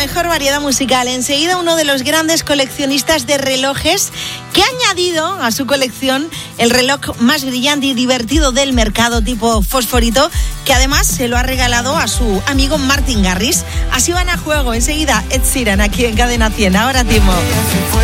mejor variedad musical. Enseguida uno de los grandes coleccionistas de relojes que ha añadido a su colección el reloj más brillante y divertido del mercado, tipo fosforito, que además se lo ha regalado a su amigo Martin Garrix. Así van a juego. Enseguida Ed Sheeran aquí en Cadena 100. Ahora Timo.